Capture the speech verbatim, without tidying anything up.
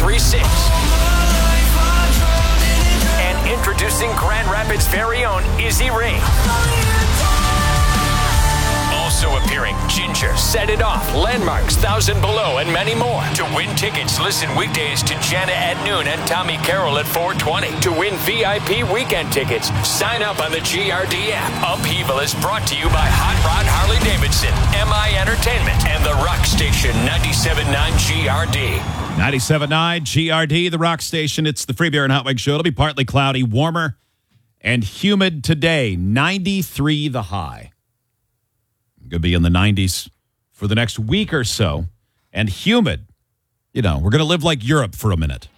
three six. And introducing Grand Rapids' very own Izzy Ray. Also appearing, Ginger, Set It Off, Landmarks, Thousand Below, and many more. To win tickets, listen weekdays to Jana at noon and Tommy Carroll at four twenty. To win V I P weekend tickets, sign up on the G R D app. Upheaval is brought to you by Hot Rod Harley Davidson, M I Entertainment, and the Rock Station ninety-seven point nine G R D. ninety-seven point nine G R D, the Rock Station. It's the Free Beer and Hot Wing Show. It'll be partly cloudy, warmer, and humid today. ninety-three the high. Going to be in the nineties for the next week or so. And humid. You know, we're going to live like Europe for a minute.